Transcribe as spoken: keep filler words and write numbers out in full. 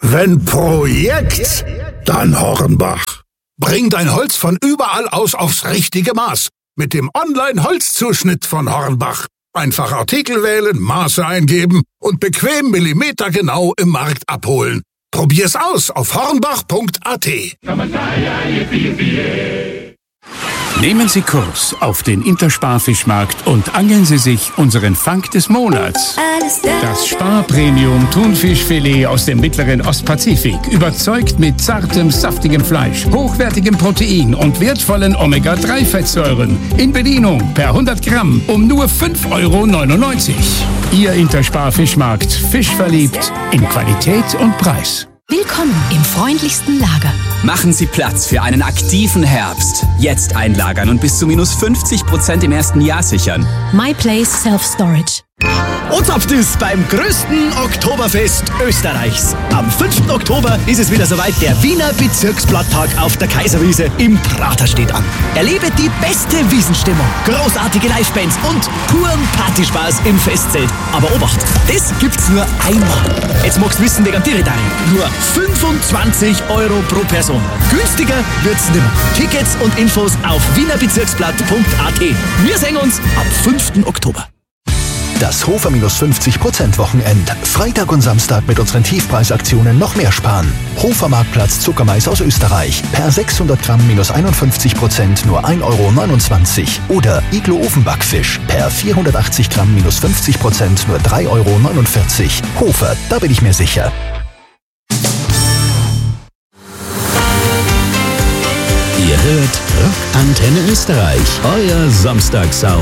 Wenn Projekt, dann Hornbach. Bring dein Holz von überall aus aufs richtige Maß. Mit dem Online-Holzzuschnitt von Hornbach. Einfach Artikel wählen, Maße eingeben und bequem millimetergenau im Markt abholen. Probier's aus auf hornbach punkt a t. Nehmen Sie Kurs auf den Intersparfischmarkt und angeln Sie sich unseren Fang des Monats. Das Spar-Premium Thunfischfilet aus dem mittleren Ostpazifik überzeugt mit zartem, saftigem Fleisch, hochwertigem Protein und wertvollen Omega drei Fettsäuren. In Bedienung per hundert Gramm um nur fünf Euro neunundneunzig. Ihr Intersparfischmarkt. Fisch verliebt in Qualität und Preis. Willkommen im freundlichsten Lager. Machen Sie Platz für einen aktiven Herbst. Jetzt einlagern und bis zu minus fünfzig Prozent im ersten Jahr sichern. MyPlace Self-Storage. Und habt es beim größten Oktoberfest Österreichs. Am fünften Oktober ist es wieder soweit. Der Wiener Bezirksblatttag auf der Kaiserwiese im Prater steht an. Erlebe die beste Wiesenstimmung, großartige Livebands und puren Partyspaß im Festzelt. Aber Obacht, das gibt's nur einmal. Jetzt magst du wissen, wegen Tiritari. Nur fünfundzwanzig Euro pro Person. Günstiger wird's nimmer. Tickets und Infos auf wienerbezirksblatt punkt a t. Wir sehen uns am fünften Oktober. Das Hofer minus fünfzig Prozent Wochenend. Freitag und Samstag mit unseren Tiefpreisaktionen noch mehr sparen. Hofer Marktplatz Zuckermais aus Österreich. Per sechshundert Gramm minus einundfünfzig Prozent nur ein Euro neunundzwanzig. Oder Iglo Ofenbackfisch. Per vierhundertachtzig Gramm minus fünfzig Prozent nur drei Euro neunundvierzig. Hofer, da bin ich mir sicher. Ihr hört Rock Antenne Österreich. Euer Samstagsound.